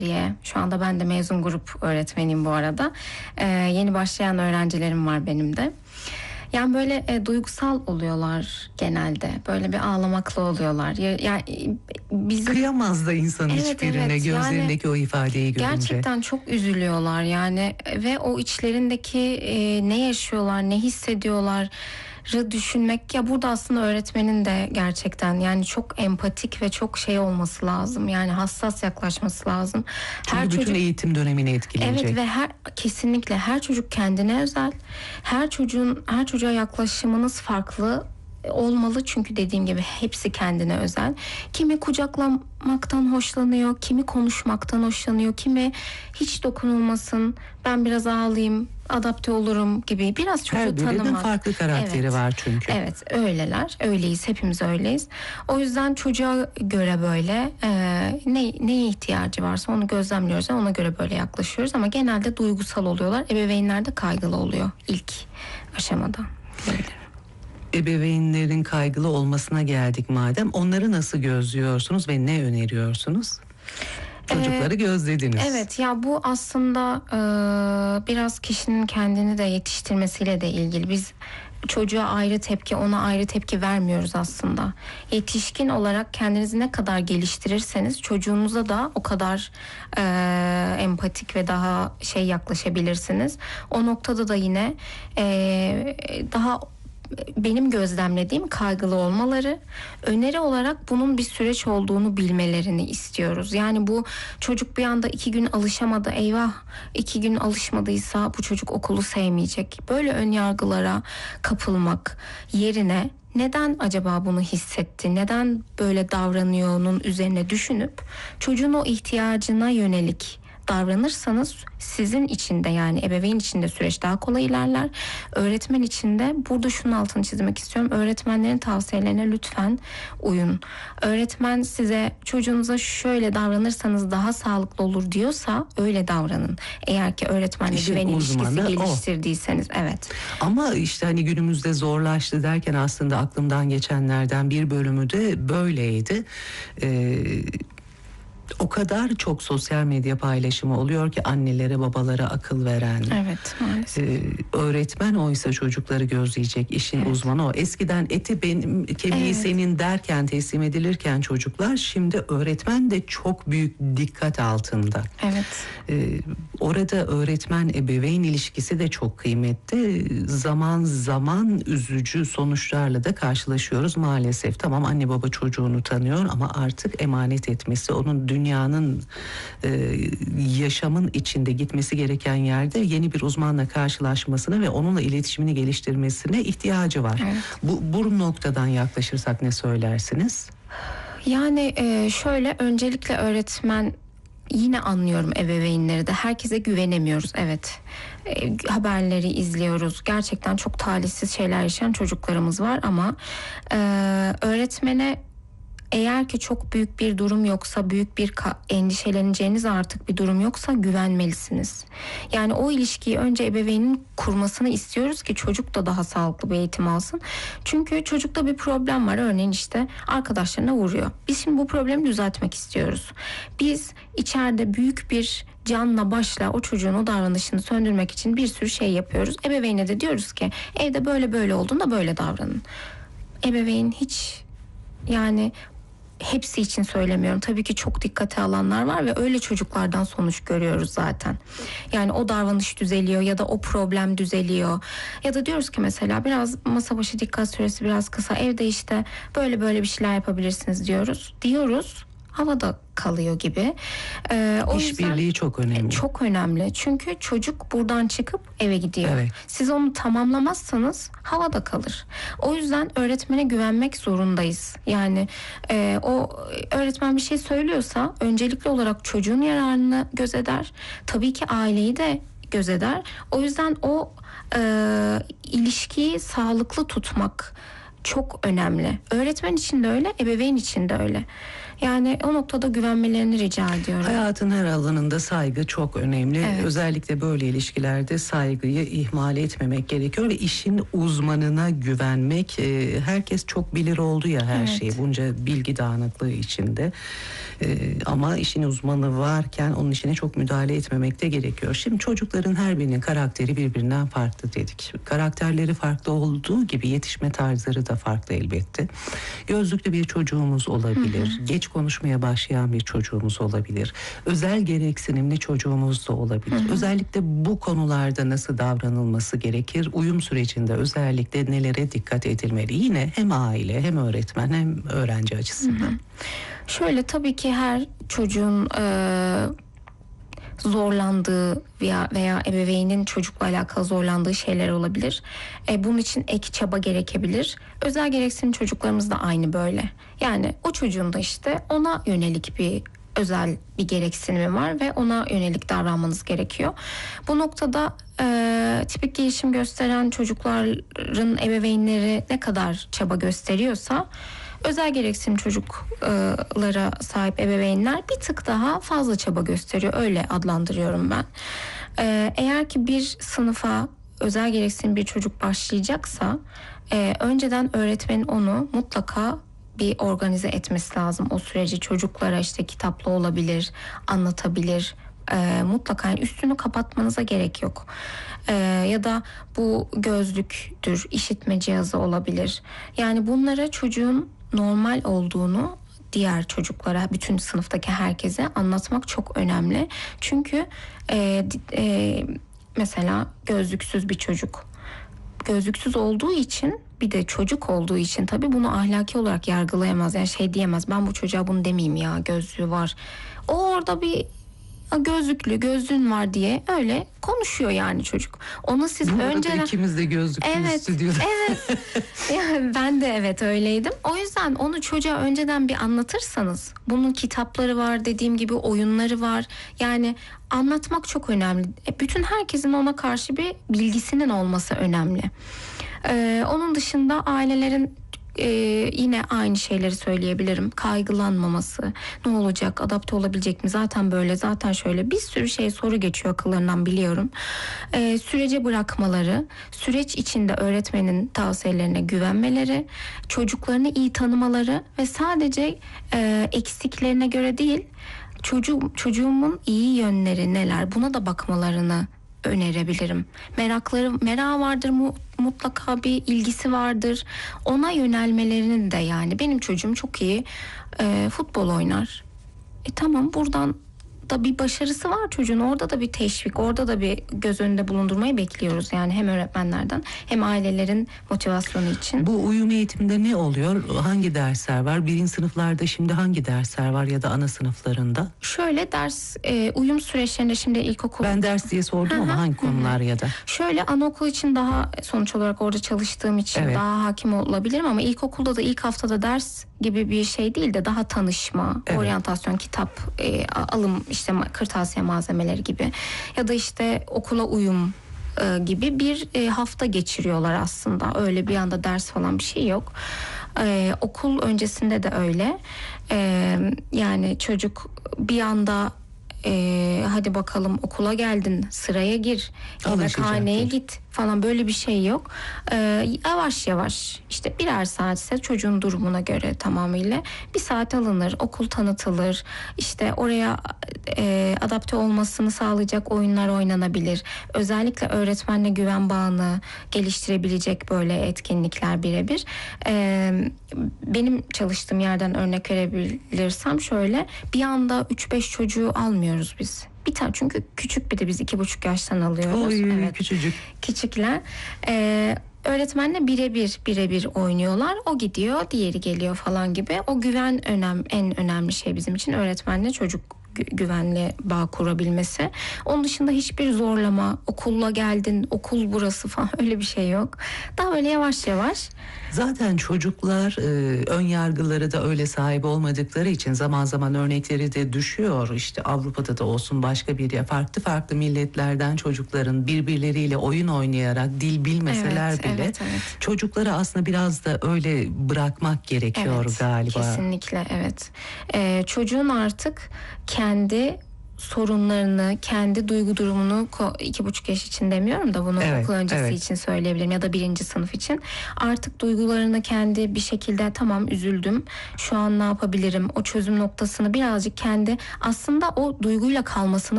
diye. Şu anda ben de mezun grup öğretmeniyim bu arada. Yeni başlayan öğrencilerim var benim de. Yani böyle duygusal oluyorlar genelde. Böyle bir ağlamaklı oluyorlar. Yani bizim... Kıyamaz da insan Evet, hiçbirine evet. gözlerindeki o ifadeyi görünce. Gerçekten çok üzülüyorlar yani ve o içlerindeki ne yaşıyorlar, ne hissediyorlar düşünmek, ya burada aslında öğretmenin de gerçekten yani çok empatik ve çok şey olması lazım, yani hassas yaklaşması lazım. Çünkü bütün eğitim dönemini etkileyecek. Evet ve kesinlikle her çocuk kendine özel, her çocuğa yaklaşımınız farklı olmalı, çünkü dediğim gibi hepsi kendine özel. Kimi kucaklamaktan hoşlanıyor, kimi konuşmaktan hoşlanıyor, kimi hiç dokunulmasın, ben biraz ağlayayım, adapte olurum gibi, biraz çocuğu tanımak. Her birinin farklı karakteri var çünkü. Evet, öyleyiz, hepimiz öyleyiz. O yüzden çocuğa göre böyle neye ihtiyacı varsa onu gözlemliyoruz ve ona göre böyle yaklaşıyoruz, ama genelde duygusal oluyorlar. Ebeveynler de kaygılı oluyor ilk aşamada. Ebeveynlerin kaygılı olmasına geldik madem. Onları nasıl gözlüyorsunuz ve ne öneriyorsunuz? Çocukları gözlediniz. Evet, ya bu aslında biraz kişinin kendini de yetiştirmesiyle de ilgili. Biz çocuğa ayrı tepki, ona ayrı tepki vermiyoruz aslında. Yetişkin olarak kendinizi ne kadar geliştirirseniz çocuğunuza da o kadar empatik ve daha yaklaşabilirsiniz. O noktada da yine daha benim gözlemlediğim kaygılı olmaları, öneri olarak bunun bir süreç olduğunu bilmelerini istiyoruz. Yani bu çocuk bir anda 2 gün alışamadı, eyvah 2 gün alışmadıysa bu çocuk okulu sevmeyecek. Böyle ön yargılara kapılmak yerine neden acaba bunu hissetti, neden böyle davranıyor'nun üzerine düşünüp çocuğun o ihtiyacına yönelik davranırsanız sizin için de, yani ebeveyn için de süreç daha kolay ilerler. Öğretmen için de burada şunun altını çizmek istiyorum. Öğretmenlerin tavsiyelerine lütfen uyun. Öğretmen size çocuğunuza şöyle davranırsanız daha sağlıklı olur diyorsa öyle davranın. Eğer ki öğretmenle güven ilişkisi geliştirdiyseniz. Evet. Ama işte hani günümüzde zorlaştı derken aslında aklımdan geçenlerden bir bölümü de böyleydi. O kadar çok sosyal medya paylaşımı oluyor ki annelere, babalara akıl veren. Evet, maalesef. Öğretmen oysa çocukları gözleyecek, işin uzmanı o. Eskiden eti benim, kemiği senin derken teslim edilirken çocuklar, şimdi öğretmen de çok büyük dikkat altında. Evet. Orada öğretmen ebeveyn ilişkisi de çok kıymetli. Zaman zaman üzücü sonuçlarla da karşılaşıyoruz maalesef. Tamam, anne baba çocuğunu tanıyor ama artık emanet etmesi, onun dünyanın, yaşamın içinde gitmesi gereken yerde yeni bir uzmanla karşılaşmasına ve onunla iletişimini geliştirmesine ihtiyacı var. Evet. Bu noktadan yaklaşırsak ne söylersiniz? Yani şöyle, öncelikle öğretmen, yine anlıyorum ebeveynleri de, herkese güvenemiyoruz, evet. Haberleri izliyoruz, gerçekten çok talihsiz şeyler yaşayan çocuklarımız var, ama öğretmene eğer ki çok büyük bir durum yoksa, büyük bir endişeleneceğiniz artık bir durum yoksa güvenmelisiniz. Yani o ilişkiyi önce ebeveynin kurmasını istiyoruz ki çocuk da daha sağlıklı bir eğitim alsın. Çünkü çocukta bir problem var, örneğin işte arkadaşlarına vuruyor. Biz şimdi bu problemi düzeltmek istiyoruz. Biz içeride büyük bir canla başla o çocuğun o davranışını söndürmek için bir sürü şey yapıyoruz. Ebeveyne de diyoruz ki evde böyle olduğunda böyle davranın. Ebeveyn hiç, yani hepsi için söylemiyorum, tabii ki çok dikkate alanlar var ve öyle çocuklardan sonuç görüyoruz zaten. Yani o davranış düzeliyor ya da o problem düzeliyor. Ya da diyoruz ki mesela biraz masa başı dikkat süresi biraz kısa, evde işte böyle bir şeyler yapabilirsiniz diyoruz. Havada kalıyor gibi. O İşbirliği çok önemli. Çok önemli. Çünkü çocuk buradan çıkıp eve gidiyor. Evet. Siz onu tamamlamazsanız havada kalır. O yüzden öğretmene güvenmek zorundayız. Yani o öğretmen bir şey söylüyorsa öncelikli olarak çocuğun yararını gözeder. Tabii ki aileyi de gözeder. O yüzden o ilişkiyi sağlıklı tutmak çok önemli. Öğretmen için de öyle, ebeveyn için de öyle. Yani o noktada güvenmelerini rica ediyorum. Hayatın her alanında saygı çok önemli. Evet. Özellikle böyle ilişkilerde saygıyı ihmal etmemek gerekiyor ve işin uzmanına güvenmek. Herkes çok bilir oldu ya her Evet. şeyi, bunca bilgi dağınıklığı içinde. Ama işin uzmanı varken onun işine çok müdahale etmemek de gerekiyor. Şimdi çocukların her birinin karakteri birbirinden farklı dedik. Karakterleri farklı olduğu gibi yetişme tarzları da farklı elbette. Gözlüklü bir çocuğumuz olabilir. Geç konuşmaya başlayan bir çocuğumuz olabilir. Özel gereksinimli çocuğumuz da olabilir. Özellikle bu konularda nasıl davranılması gerekir? Uyum sürecinde özellikle nelere dikkat edilmeli? Yine hem aile hem öğretmen hem öğrenci açısından. Şöyle, tabii ki her çocuğun zorlandığı veya ebeveynin çocukla alakalı zorlandığı şeyler olabilir. Bunun için ek çaba gerekebilir. Özel gereksinim çocuklarımız da aynı böyle. Yani o çocuğun da işte ona yönelik bir özel bir gereksinimi var ve ona yönelik davranmanız gerekiyor. Bu noktada tipik gelişim gösteren çocukların ebeveynleri ne kadar çaba gösteriyorsa, özel gereksinim çocuklara sahip ebeveynler bir tık daha fazla çaba gösteriyor. Öyle adlandırıyorum ben. Eğer ki bir sınıfa özel gereksinim bir çocuk başlayacaksa önceden öğretmenin onu mutlaka bir organize etmesi lazım. O süreci çocuklara işte kitapla olabilir, anlatabilir. Mutlaka yani üstünü kapatmanıza gerek yok. Ya da bu gözlüktür, işitme cihazı olabilir. Yani bunlara çocuğun normal olduğunu diğer çocuklara, bütün sınıftaki herkese anlatmak çok önemli. Çünkü mesela gözlüksüz bir çocuk, gözlüksüz olduğu için, bir de çocuk olduğu için tabii bunu ahlaki olarak yargılayamaz. Yani şey diyemez, ben bu çocuğa bunu demeyeyim ya, gözlüğü var. O orada bir gözlüğün var diye öyle konuşuyor yani çocuk. Onu siz Bu arada önceden... ikimiz de gözlüklü Evet, stüdyoda. evet. Yani ben de evet öyleydim. O yüzden onu çocuğa önceden bir anlatırsanız, bunun kitapları var, dediğim gibi oyunları var. Yani anlatmak çok önemli. Bütün herkesin ona karşı bir bilgisinin olması önemli. Onun dışında ailelerin yine aynı şeyleri söyleyebilirim. Kaygılanmaması, ne olacak, adapte olabilecek mi, zaten böyle, zaten şöyle, bir sürü soru geçiyor akıllarından, biliyorum. Sürece bırakmaları, süreç içinde öğretmenin tavsiyelerine güvenmeleri, çocuklarını iyi tanımaları ve sadece eksiklerine göre değil, çocuğumun iyi yönleri neler, buna da bakmalarını önerebilirim. Merak vardır, mutlaka bir ilgisi vardır. Ona yönelmelerinin de, yani benim çocuğum çok iyi futbol oynar. Tamam, buradan da bir başarısı var çocuğun, orada da bir teşvik, orada da bir göz önünde bulundurmayı bekliyoruz. Yani hem öğretmenlerden hem ailelerin motivasyonu için. Bu uyum eğitimde ne oluyor? Hangi dersler var? Birinci sınıflarda şimdi hangi dersler var ya da ana sınıflarında? Şöyle, ders uyum süreçlerinde şimdi ilkokul... Ben ders diye sordum ama hangi konular ya da? Şöyle, anaokul için daha, sonuç olarak orada çalıştığım için Evet, daha hakim olabilirim ama ilkokulda da ilk haftada ders gibi bir şey değil de daha tanışma, evet, oryantasyon, kitap alım, işte kırtasiye malzemeleri gibi ya da işte okula uyum gibi bir hafta geçiriyorlar aslında. Öyle bir anda ders falan bir şey yok. Okul öncesinde de öyle. Yani çocuk bir anda hadi bakalım okula geldin, sıraya gir, yemekhaneye git falan, böyle bir şey yok. Yavaş yavaş, işte birer saatse çocuğun durumuna göre tamamıyla bir saat alınır, okul tanıtılır, işte oraya adapte olmasını sağlayacak oyunlar oynanabilir. Özellikle öğretmenle güven bağını geliştirebilecek böyle etkinlikler birebir. Benim çalıştığım yerden örnek verebilirsem şöyle, bir anda 3-5 çocuğu almıyoruz biz. Bir tane, çünkü küçük, bir de biz 2,5 yaştan alıyoruz. Oy, evet. Küçükler. Öğretmenle birebir oynuyorlar. O gidiyor, diğeri geliyor falan gibi. O güven en önemli şey bizim için. Öğretmenle çocuk güvenli bağ kurabilmesi. Onun dışında hiçbir zorlama, okulla geldin, okul burası falan öyle bir şey yok. Daha böyle yavaş yavaş. Zaten çocuklar ön yargıları da öyle sahip olmadıkları için zaman zaman örnekleri de düşüyor. İşte Avrupa'da da olsun, başka bir yer, farklı milletlerden çocukların birbirleriyle oyun oynayarak, dil bilmeseler bile evet. çocukları aslında biraz da öyle bırakmak gerekiyor galiba. Kesinlikle evet. Çocuğun artık kendi sorunlarını, kendi duygu durumunu 2,5 yaş için demiyorum da bunu okul öncesi için söyleyebilirim ya da 1. sınıf için. Artık duygularını kendi bir şekilde tamam üzüldüm, şu an ne yapabilirim, o çözüm noktasını birazcık kendi aslında o duyguyla kalmasını